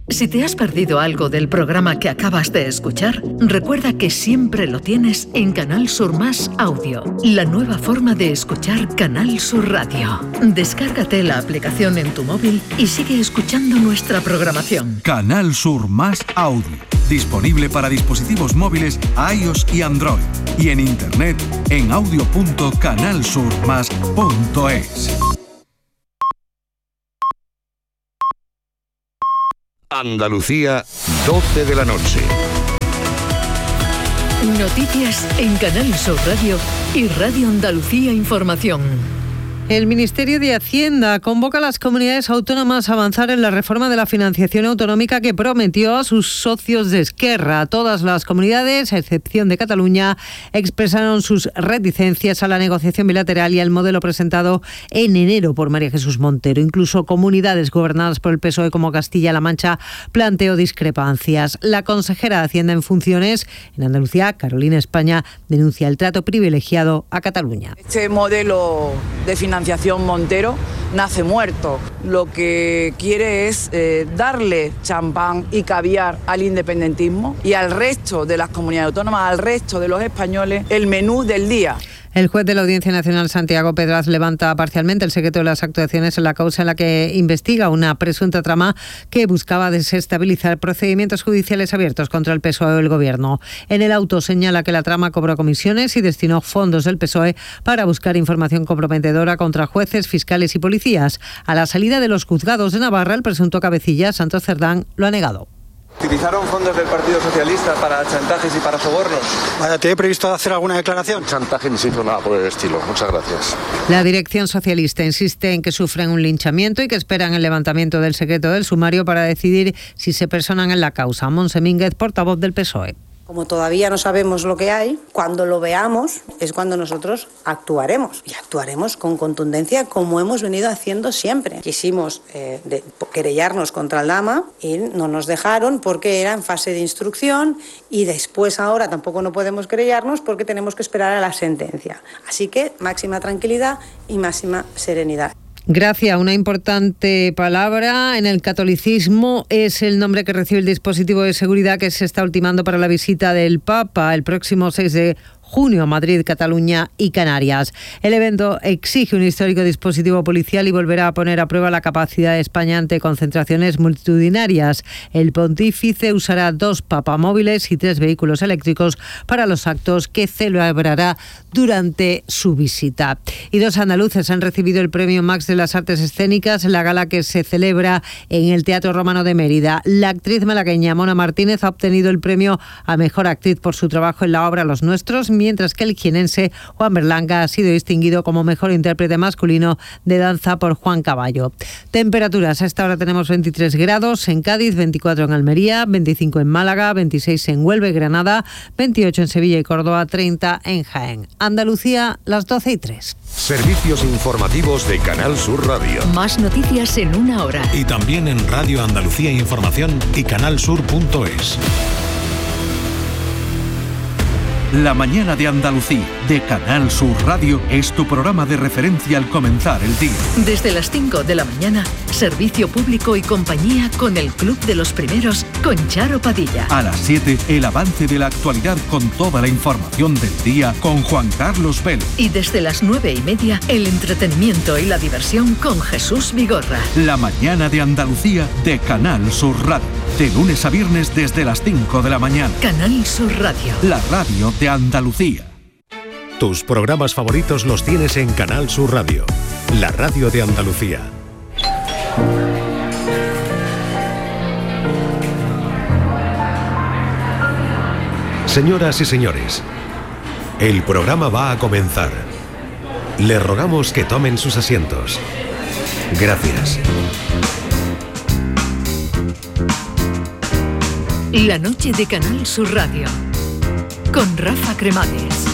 Si te has perdido algo del programa que acabas de escuchar, recuerda que siempre lo tienes en Canal Sur Más Audio, la nueva forma de escuchar Canal Sur Radio. Descárgate la aplicación en tu móvil y sigue escuchando nuestra programación. Canal Sur Más Audio, disponible para dispositivos móviles iOS y Android, y en internet en audio.canalsurmas.es. Andalucía, 12 de la noche. Noticias en Canal Sur Radio y Radio Andalucía Información. El Ministerio de Hacienda convoca a las comunidades autónomas a avanzar en la reforma de la financiación autonómica que prometió a sus socios de Esquerra. Todas las comunidades, a excepción de Cataluña, expresaron sus reticencias a la negociación bilateral y al modelo presentado en enero por María Jesús Montero. Incluso comunidades gobernadas por el PSOE como Castilla-La Mancha planteó discrepancias. La consejera de Hacienda en funciones en Andalucía, Carolina España, denuncia el trato privilegiado a Cataluña. Este modelo de financiación Montero nace muerto. Lo que quiere es darle champán y caviar al independentismo y al resto de las comunidades autónomas, al resto de los españoles, el menú del día. El juez de la Audiencia Nacional, Santiago Pedraz, levanta parcialmente el secreto de las actuaciones en la causa en la que investiga una presunta trama que buscaba desestabilizar procedimientos judiciales abiertos contra el PSOE o el Gobierno. En el auto señala que la trama cobró comisiones y destinó fondos del PSOE para buscar información comprometedora contra jueces, fiscales y policías. A la salida de los juzgados de Navarra, el presunto cabecilla, Santos Cerdán, lo ha negado. ¿Utilizaron fondos del Partido Socialista para chantajes y para sobornos? ¿Te he previsto hacer alguna declaración? Chantaje ni se hizo nada por el estilo. Muchas gracias. La dirección socialista insiste en que sufren un linchamiento y que esperan el levantamiento del secreto del sumario para decidir si se personan en la causa. Montse Mínguez, portavoz del PSOE. Como todavía no sabemos lo que hay, cuando lo veamos es cuando nosotros actuaremos. Y actuaremos con contundencia como hemos venido haciendo siempre. Quisimos querellarnos contra el Dama y no nos dejaron porque era en fase de instrucción y después ahora tampoco no podemos querellarnos porque tenemos que esperar a la sentencia. Así que máxima tranquilidad y máxima serenidad. Gracia, una importante palabra en el catolicismo, es el nombre que recibe el dispositivo de seguridad que se está ultimando para la visita del Papa el próximo 6 de junio a Madrid, Cataluña y Canarias. El evento exige un histórico dispositivo policial y volverá a poner a prueba la capacidad de España ante concentraciones multitudinarias. El pontífice usará 2 papamóviles y 3 vehículos eléctricos para los actos que celebrará durante su visita. Y 2 andaluces han recibido el premio Max de las Artes Escénicas en la gala que se celebra en el Teatro Romano de Mérida. La actriz malagueña Mona Martínez ha obtenido el premio a Mejor Actriz por su trabajo en la obra Los Nuestros, mientras que el jienense Juan Berlanga ha sido distinguido como mejor intérprete masculino de danza por Juan Caballo. Temperaturas: a esta hora tenemos 23 grados en Cádiz, 24 en Almería, 25 en Málaga, 26 en Huelva y Granada, 28 en Sevilla y Córdoba, 30 en Jaén. Andalucía, las 12:03. Servicios informativos de Canal Sur Radio. Más noticias en una hora. Y también en Radio Andalucía Información y canalsur.es. La mañana de Andalucía, de Canal Sur Radio, es tu programa de referencia al comenzar el día. Desde las 5 de la mañana, servicio público y compañía con el Club de los Primeros, con Charo Padilla. A las 7, el avance de la actualidad con toda la información del día con Juan Carlos Vélez. Y desde las 9:30, el entretenimiento y la diversión con Jesús Vigorra. La mañana de Andalucía, de Canal Sur Radio. De lunes a viernes desde las 5 de la mañana. Canal Sur Radio. La radio de Andalucía. Tus programas favoritos los tienes en Canal Sur Radio, la radio de Andalucía. Señoras y señores, el programa va a comenzar. Les rogamos que tomen sus asientos. Gracias. La noche de Canal Sur Radio, con Rafa Cremades.